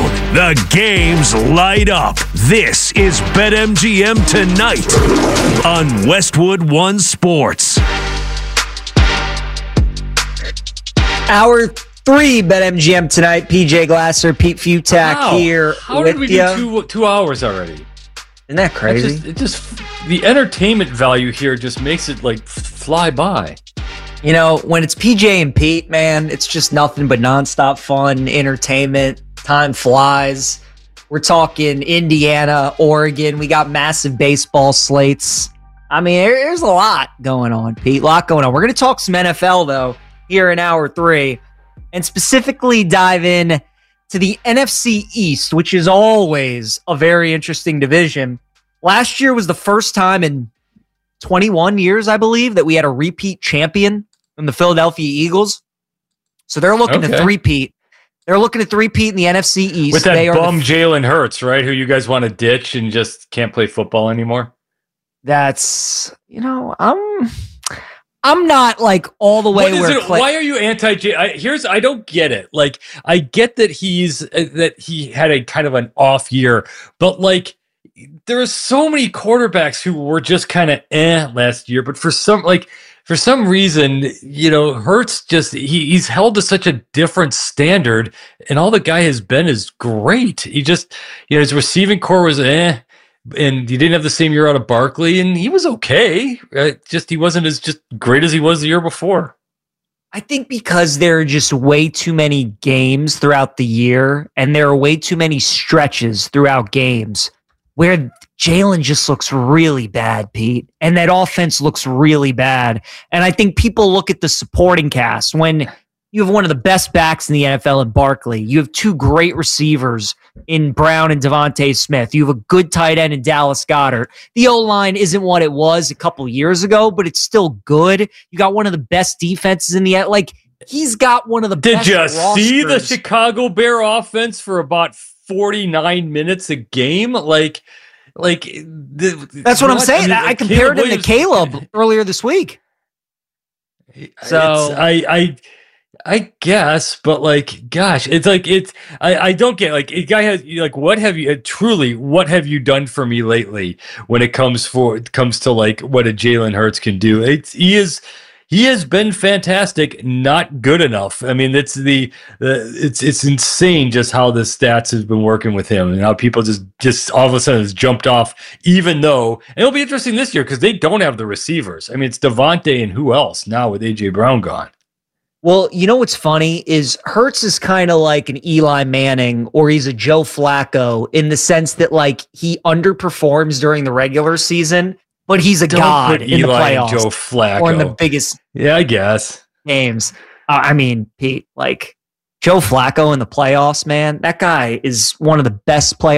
down. The games light up. This is BetMGM Tonight on Westwood One Sports. Hour 3 BetMGM Tonight. PJ Glasser, Pete Futak here. How did we do 2 hours already? Isn't that crazy? The entertainment value here just makes it like fly by. You know, when it's PJ and Pete, man, it's just nothing but nonstop fun, entertainment. Time flies. We're talking Indiana, Oregon. We got massive baseball slates. I mean, there's a lot going on, Pete. A lot going on. We're going to talk some NFL, though, here in hour 3, and specifically dive in to the NFC East, which is always a very interesting division. Last year was the first time in 21 years, I believe, that we had a repeat champion from the Philadelphia Eagles. So they're looking to three-peat. They're looking to three-peat in the NFC East. With that bum Jalen Hurts, right, who you guys want to ditch and just can't play football anymore? That's, I'm not like all the way why are you anti-Jalen? I don't get it. Like, I get that he had a kind of an off year, but like, there are so many quarterbacks who were just kind of last year, but for some reason, Hurts he's held to such a different standard, and all the guy has been is great. He just, his receiving core was and he didn't have the same year out of Barkley, and he was okay. He wasn't as just great as he was the year before. I think because there are just way too many games throughout the year, and there are way too many stretches throughout games where Jalen just looks really bad, Pete, and that offense looks really bad. And I think people look at the supporting cast when you have one of the best backs in the NFL in Barkley. You have 2 great receivers in Brown and Devontae Smith. You have a good tight end in Dallas Goedert. The O-line isn't what it was a couple years ago, but it's still good. You got one of the best defenses in the he's got one of the best rosters. Did you see the Chicago Bear offense for about 49 minutes a game? That's what I'm saying. I compared him to Caleb earlier this week. So I guess, but gosh, I don't get a guy has what have you done for me lately when it comes to what a Jalen Hurts can do? He has been fantastic, not good enough. I mean, it's insane just how the stats has been working with him and how people just all of a sudden has jumped off, even though, and it'll be interesting this year because they don't have the receivers. I mean, it's Devontae and who else now with A.J. Brown gone. Well, you know what's funny is Hurts is kind of like an Eli Manning or he's a Joe Flacco in the sense that he underperforms during the regular season, but he's a god in the playoffs. Joe Flacco. Or in the biggest I guess. games. I mean, Pete, Joe Flacco in the playoffs, man, that guy is one of the best playoff